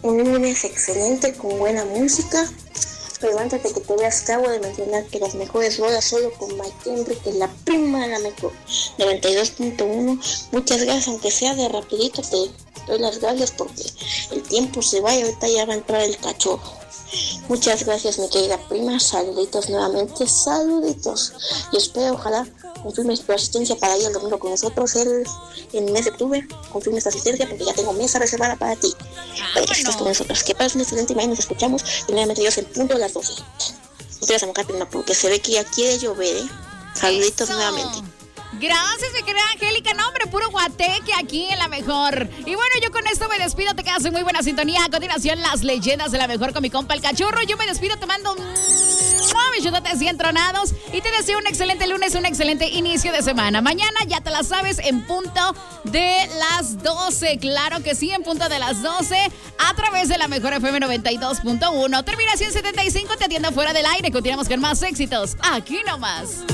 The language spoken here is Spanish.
un lunes excelente con buena música. Levántate que te veas, acabo de mencionar que las mejores rolas solo con Mike Henry, que es la prima de la mejor, 92.1. Muchas gracias, aunque sea de rapidito, te doy las gracias porque el tiempo se va y ahorita ya va a entrar el cachorro. Muchas gracias, mi querida prima, saluditos nuevamente, saluditos. Y espero, ojalá confirmes tu asistencia para ir el domingo con nosotros en el mes de octubre. Confirmes tu asistencia porque ya tengo mesa reservada para ti. Para que estés con nosotros. Que pases un excelente y mañana nos escuchamos. Primeramente Dios en punto de las 12. No te vas a mojar, prima, porque se ve que ya quiere llover, ¿eh? Saluditos nuevamente. Gracias, mi querida Angélica. No, hombre, puro guateque aquí en La Mejor. Y bueno, yo con esto me despido. Te quedas en muy buena sintonía. A continuación, las leyendas de La Mejor con mi compa El Cachorro. Yo me despido, te mando bichototes y entronados. Y te deseo un excelente lunes, un excelente inicio de semana. Mañana, ya te la sabes, en punto de las 12. Claro que sí, en punto de las 12. A través de La Mejor FM 92.1. Terminación 75. Te atiendo fuera del aire. Continuamos con más éxitos. Aquí nomás.